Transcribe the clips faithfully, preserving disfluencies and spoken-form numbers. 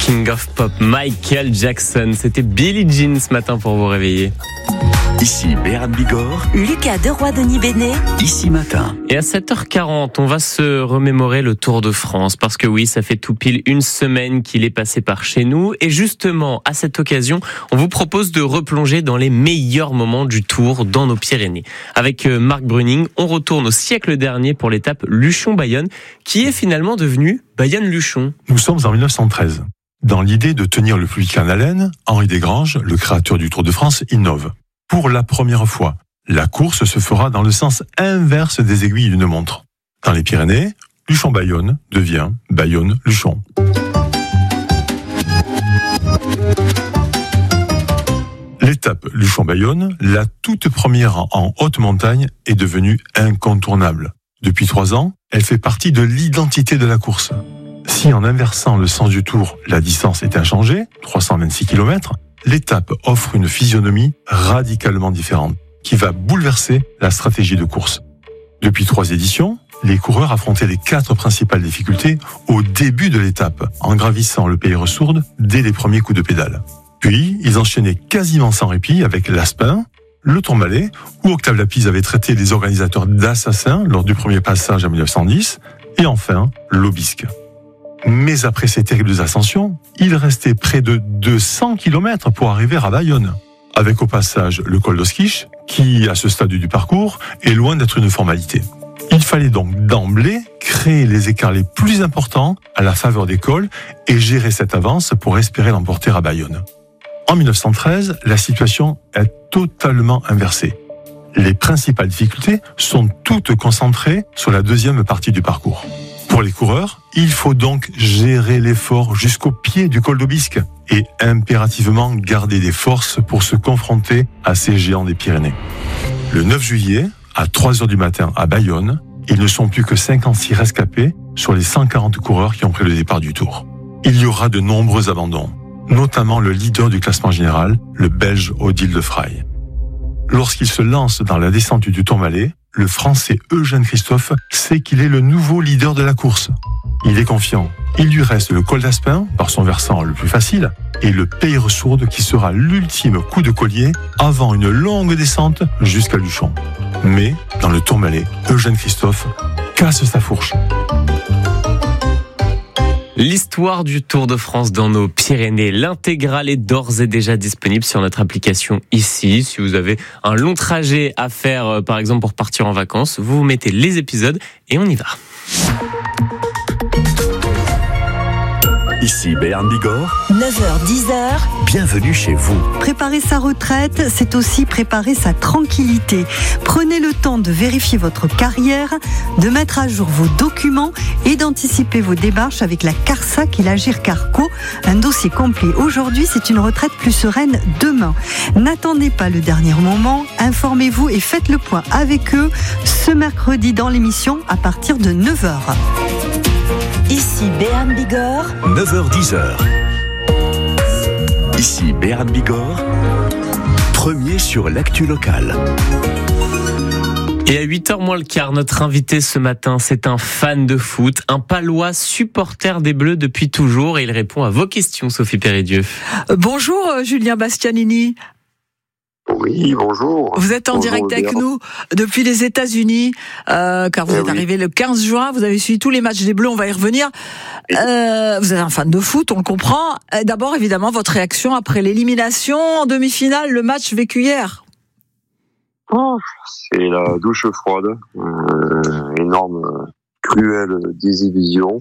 King of Pop, Michael Jackson. C'était Billie Jean ce matin pour vous réveiller. Ici Béran Bigorre, Lucas Deroy-Denis Bénet, ici matin. Et à sept heures quarante, on va se remémorer le Tour de France. Parce que oui, ça fait tout pile une semaine qu'il est passé par chez nous. Et justement, à cette occasion, on vous propose de replonger dans les meilleurs moments du Tour dans nos Pyrénées. Avec Marc Bruning, on retourne au siècle dernier pour l'étape Luchon-Bayonne, qui est finalement devenue Bayonne-Luchon. Nous sommes en dix-neuf cent treize. Dans l'idée de tenir le public en haleine, Henri Desgranges, le créateur du Tour de France, innove. Pour la première fois, la course se fera dans le sens inverse des aiguilles d'une montre. Dans les Pyrénées, Luchon-Bayonne devient Bayonne-Luchon. L'étape Luchon-Bayonne, la toute première en haute montagne, est devenue incontournable. Depuis trois ans, elle fait partie de l'identité de la course. Si en inversant le sens du tour, la distance est inchangée, trois cent vingt-six kilomètres, l'étape offre une physionomie radicalement différente, qui va bouleverser la stratégie de course. Depuis trois éditions, les coureurs affrontaient les quatre principales difficultés au début de l'étape, en gravissant le Pays Ressourdes dès les premiers coups de pédale. Puis, ils enchaînaient quasiment sans répit avec l'Aspin, le Tourmalet, où Octave Lapise avait traité les organisateurs d'assassins lors du premier passage en dix-neuf cent dix, et enfin, l'Aubisque. Mais après ces terribles ascensions, il restait près de deux cents kilomètres pour arriver à Bayonne. Avec au passage le col d'Oskiche, qui, à ce stade du parcours, est loin d'être une formalité. Il fallait donc d'emblée créer les écarts les plus importants à la faveur des cols et gérer cette avance pour espérer l'emporter à Bayonne. En dix-neuf cent treize, la situation est totalement inversée. Les principales difficultés sont toutes concentrées sur la deuxième partie du parcours. Pour les coureurs, il faut donc gérer l'effort jusqu'au pied du col d'Aubisque et impérativement garder des forces pour se confronter à ces géants des Pyrénées. Le neuf juillet, à trois heures du matin à Bayonne, ils ne sont plus que cinquante-six rescapés sur les cent quarante coureurs qui ont pris le départ du Tour. Il y aura de nombreux abandons, notamment le leader du classement général, le Belge Odile de Fraye. Lorsqu'il se lance dans la descente du Tourmalet, le Français Eugène Christophe sait qu'il est le nouveau leader de la course. Il est confiant. Il lui reste le col d'Aspin, par son versant le plus facile, et le Pays Ressourdes qui sera l'ultime coup de collier avant une longue descente jusqu'à Luchon. Mais, dans le Tourmalet, Eugène Christophe casse sa fourche. L'histoire du Tour de France dans nos Pyrénées, l'intégrale est d'ores et déjà disponible sur notre application ici. Si vous avez un long trajet à faire, par exemple pour partir en vacances, vous vous mettez les épisodes et on y va. Ici Béran Bigorre, neuf heures dix, bienvenue chez vous. Préparer sa retraite, c'est aussi préparer sa tranquillité. Prenez le temps de vérifier votre carrière, de mettre à jour vos documents et d'anticiper vos démarches avec la CARSAC et l'Agir Carco. Un dossier complet aujourd'hui, c'est une retraite plus sereine demain. N'attendez pas le dernier moment, informez-vous et faites le point avec eux ce mercredi dans l'émission à partir de neuf heures. Ici Béran Bigorre, neuf heures dix. Ici Béran Bigorre, premier sur l'actu locale. Et à huit heures moins le quart, notre invité ce matin, c'est un fan de foot, un Palois supporter des Bleus depuis toujours et il répond à vos questions, Sophie Péridieu. Bonjour Julien Bastianini. Oui, bonjour. Vous êtes en bonjour, direct avec bien. nous depuis les États-Unis, euh, car vous eh êtes oui. arrivé le quinze juin, vous avez suivi tous les matchs des Bleus, on va y revenir. Euh, vous êtes un fan de foot, on le comprend. D'abord, évidemment, votre réaction après l'élimination en demi-finale, le match vécu hier. Oh, c'est la douche froide, euh, énorme, cruelle désillusion.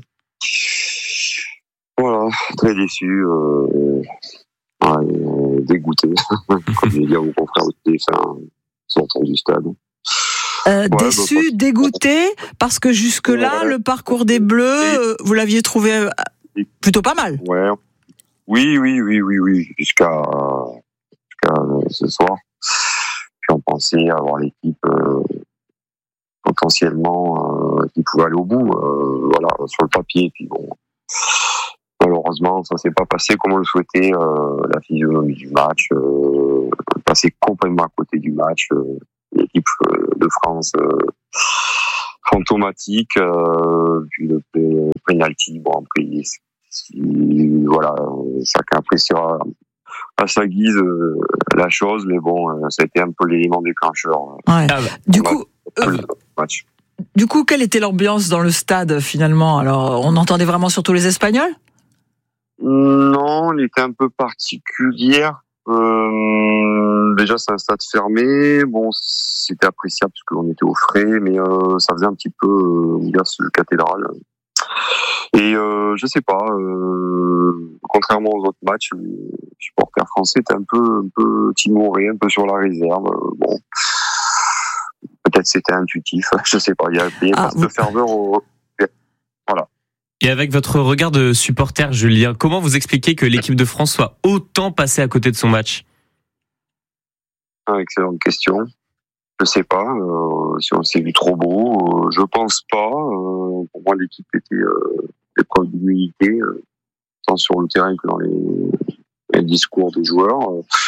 Voilà, très déçu. Euh... Ouais, dégoûté, comme je dis à vos confrères au téléphone, sortant du stade. Euh, ouais, déçu, bah, dégoûté, parce que jusque-là, ouais. le parcours des Bleus, euh, vous l'aviez trouvé plutôt pas mal. Ouais. Oui, oui, oui, oui, oui, jusqu'à, jusqu'à ce soir. Puis on pensait avoir l'équipe euh, potentiellement euh, qui pouvait aller au bout, euh, voilà, sur le papier. Puis bon. Malheureusement, ça s'est pas passé comme on le souhaitait. Euh, la physionomie du match, euh, passé complètement à côté du match. Euh, l'équipe de France euh, fantomatique, euh, puis le penalty. Bon, après, si, voilà, chacun appréciera à sa guise euh, la chose, mais bon, euh, ça a été un peu l'élément déclencheur. Ouais. Ah bah, Du on coup, a- euh, le match. du coup, quelle était l'ambiance dans le stade finalement? Alors, on entendait vraiment surtout les Espagnols? Non, elle était un peu particulière. Euh, déjà, c'est un stade fermé. Bon, c'était appréciable parce qu'on était au frais, mais euh, ça faisait un petit peu euh, ambiance cathédrale. Et euh, je sais pas. Euh, contrairement aux autres matchs, les supporters français étaient un peu, un peu timorés, un peu sur la réserve. Euh, bon, peut-être c'était intuitif. Je sais pas. Il y a, il y a Ah, pas de ferveur au. Et avec votre regard de supporter, Julien, comment vous expliquez que l'équipe de France soit autant passée à côté de son match? Ah, excellente question. Je sais pas euh, si on s'est vu trop beau. Euh, je pense pas. Euh, pour moi, l'équipe était euh, épreuve d'humilité, euh, tant sur le terrain que dans les, les discours des joueurs.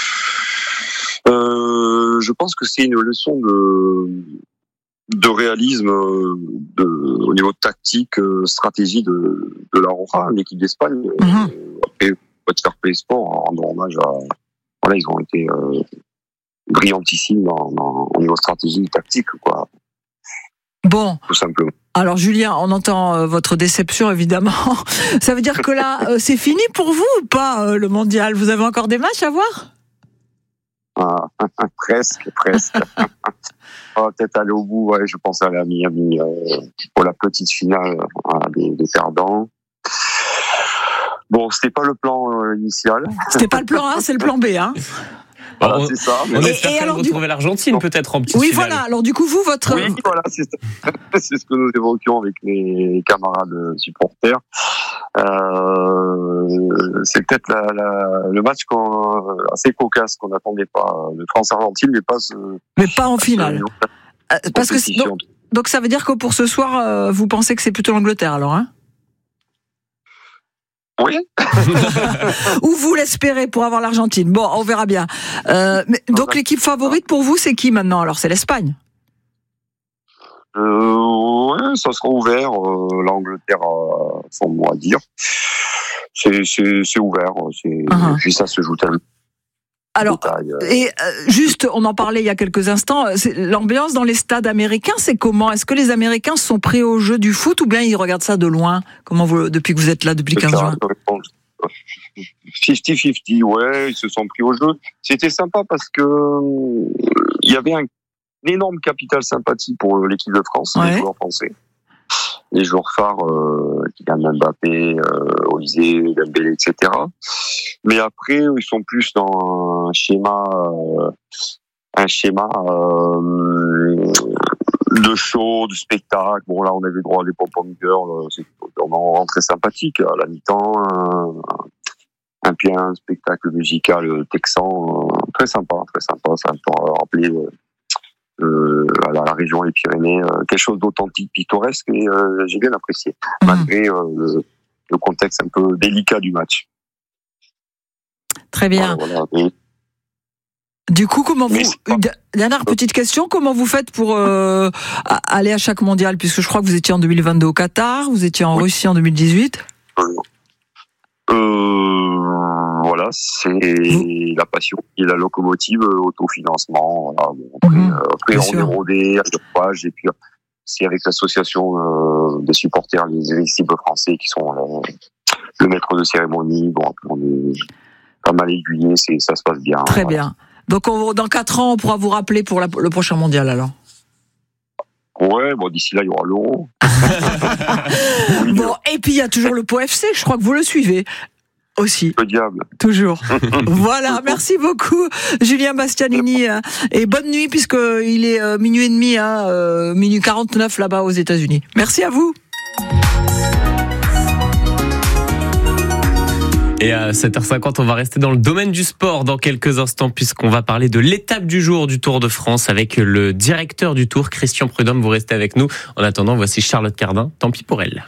Euh, je pense que c'est une leçon de de réalisme de, au niveau tactique, stratégie de, de la Roja, l'équipe d'Espagne. Mm-hmm. Après, votre Fair Play Sport, en rendant hommage à, voilà, ils ont été euh, brillantissimes dans, dans, au niveau stratégie tactique, quoi. Bon. Tout simplement. Alors Julien, on entend euh, votre déception évidemment. Ça veut dire que là, euh, c'est fini pour vous ou pas euh, le mondial? Vous avez encore des matchs à voir? Ah, presque, presque. On va peut-être aller au bout. Ouais, je pense aller à Miami euh, pour la petite finale euh, des, des perdants. Bon, c'était pas le plan euh, initial. C'était pas le plan A, c'est le plan B, hein. Voilà, on, c'est ça. On Et- espère et quand même alors, du- retrouver l'Argentine peut-être en petite Oui, finale. voilà. Alors du coup, vous, votre... Oui, voilà, c'est ça. C'est ce que nous évoquions avec mes camarades supporters. Euh, c'est peut-être la, la, le match qu'on, assez cocasse qu'on n'attendait pas de France-Argentine, mais pas ce, Mais pas en ce finale. niveau Euh, de Parce que compétition. donc, donc ça veut dire que pour ce soir, euh, vous pensez que c'est plutôt l'Angleterre alors, hein? Oui. Ou vous l'espérez pour avoir l'Argentine? Bon, on verra bien. Euh, mais, donc l'équipe favorite pour vous, c'est qui maintenant? Alors c'est l'Espagne. Euh, ouais, ça sera ouvert. Euh, L'Angleterre a son mot à dire. C'est, c'est, c'est ouvert. C'est, Uh-huh. Puis ça se joue tellement. Alors, Détail, euh. et euh, juste, on en parlait il y a quelques instants, c'est- l'ambiance dans les stades américains, c'est comment? Est-ce que les Américains se sont pris au jeu du foot ou bien ils regardent ça de loin? Comment vous, depuis que vous êtes là, depuis le quinze juin? cinquante cinquante, ouais, ils se sont pris au jeu. C'était sympa parce que euh, il y avait un, un énorme capital sympathie pour l'équipe de France, Ouais. les joueurs français. Les joueurs phares, euh, Kylian Mbappé, euh, Olysée, Dembélé, et cetera. Mais après, ils sont plus dans un schéma, euh, un schéma euh, de show, de spectacle. Bon, là, on avait droit à des pom-pom girls, c'est vraiment très sympathique. À la mi-temps, un, un, puis un spectacle musical texan, euh, très sympa, très sympa. Ça me rappeler euh, euh, à la, la région des Pyrénées, euh, quelque chose d'authentique, pittoresque, et euh, j'ai bien apprécié, Mmh. malgré euh, le, le contexte un peu délicat du match. Très bien. Voilà, voilà. Et Du coup, comment vous... Mais c'est pas- Une dernière petite question, comment vous faites pour euh, a- aller à chaque mondial? Puisque je crois que vous étiez en deux mille vingt-deux au Qatar, vous étiez en Oui. Russie en deux mille dix-huit. Euh, voilà, c'est la passion et la locomotive, euh, autofinancement. Voilà. Bon, après, Mhm, euh, après bien on sûr. est rodé à chaque page, et puis euh, c'est avec l'association euh, des supporters, les équipes français qui sont euh, le maître de cérémonie. Bon, après, on est pas mal aiguillé, c'est, ça se passe bien. Très voilà. bien. Donc on- dans quatre ans, on pourra vous rappeler pour la- le prochain mondial alors. Ouais, bon, d'ici là, il y aura l'euro. Oui, Bon, et puis il y a toujours le Pau F C, je crois que vous le suivez aussi, le diable. toujours. Voilà, merci beaucoup Julien Bastianini, hein, et bonne nuit puisqu'il est euh, minuit et demi, hein, euh, minuit quarante-neuf là-bas aux États-Unis. Merci à vous. Et à sept heures cinquante, on va rester dans le domaine du sport dans quelques instants puisqu'on va parler de l'étape du jour du Tour de France avec le directeur du Tour, Christian Prudhomme. Vous restez avec nous. En attendant, voici Charlotte Cardin. Tant pis pour elle.